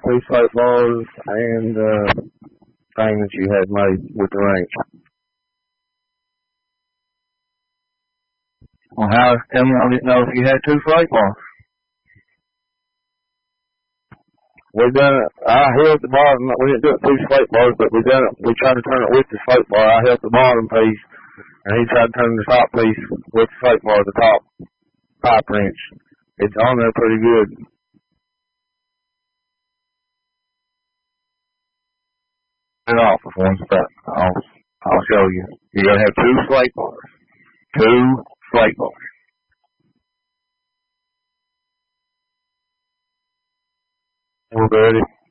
2 slate bars and thing that you had made with the wrench. Well, tell me, I didn't know if you had 2 slate bars. We done it. I held the bottom. We didn't do it 2 slate bars, but we done it. We tried to turn it with the slate bar. I held the bottom piece, and he tried to turn the top piece with the slate bar, the top pipe wrench. It's on there pretty good. It off with one step. I'll show you. You're gonna have 2 slate bars. 2 slate bars. We're ready.